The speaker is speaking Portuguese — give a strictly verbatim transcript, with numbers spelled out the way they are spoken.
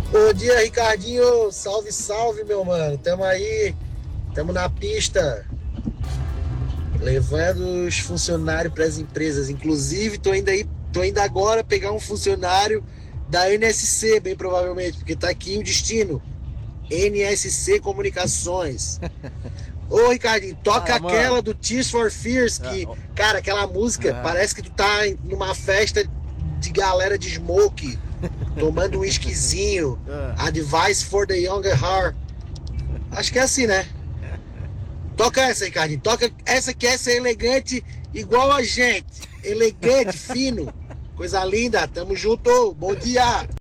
Bom dia, Ricardinho. Salve, salve, meu mano. Tamo aí, tamo na pista, levando os funcionários para as empresas. Inclusive, tô indo aí, tô indo agora pegar um funcionário da N S C, bem provavelmente, porque tá aqui o destino. N S C Comunicações. Ô, Ricardinho, toca Fala, aquela mano. do Tears for Fears, Ah, que, ó, cara, aquela música, ah. parece que tu tá em- numa festa de galera de smoke, tomando um whiskyzinho. Ah. Advice for the Younger Heart. Acho que é assim, né? Toca essa, Ricardinho. Toca essa que essa é elegante, igual a gente. Elegante, fino. Coisa linda. Tamo junto. Bom dia.